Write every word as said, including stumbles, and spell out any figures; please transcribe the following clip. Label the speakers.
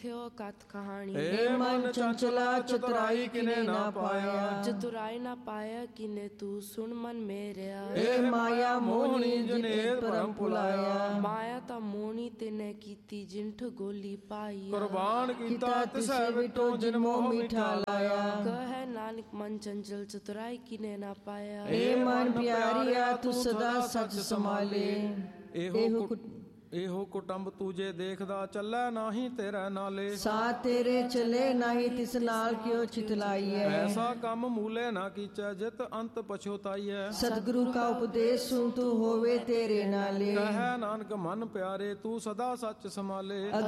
Speaker 1: कथ्यो कथ कहानी।
Speaker 2: हे मन चंचला चतुराई किने ना पाया।
Speaker 1: चतुराई ना पाया किने तू सुन मन मेरिया।
Speaker 2: हे माया मोहनी जनेत परम भुलाया।
Speaker 1: माया ता मोहनी तिने कीती जिंठ गोली पाई।
Speaker 2: कुर्बान कीता तिसै विटो जिन मोह मिठा लाया।
Speaker 1: कह नानक मन चंचल चतुराई किने ना पाया।
Speaker 2: हे मन प्यारिया तू सदा सच संभाले। एहो ਇਹੋ ਕੁਟੰਬ ਤੂਜੇ ਦੇਖਦਾ ਚੱਲੈ ਨਾਹੀ ਤੇਰੇ ਨਾਲੇ।
Speaker 3: ਸਾਥ ਤੇਰੇ ਚਲੇ ਨਾਹੀ ਤਿਸ ਨਾਲ ਕਿਉ ਚਿਤਲਾਈਐ।
Speaker 2: ਐਸਾ ਕੰਮ ਮੂਲੇ ਨਾ ਕੀਚੈ ਜਿਤ ਅੰਤ ਪਛੋਤਾਈਐ।
Speaker 3: ਸਤਿਗੁਰੂ ਕਾ ਉਪਦੇਸ਼ ਸੁਣ ਤੂੰ ਹੋਵੇ ਤੇਰੇ ਨਾਲੇ।
Speaker 2: ਕਹੈ ਨਾਨਕ ਮਨ ਪਿਆਰੇ ਤੂੰ ਸਦਾ ਸੱਚ ਸੰਭਾਲੇ।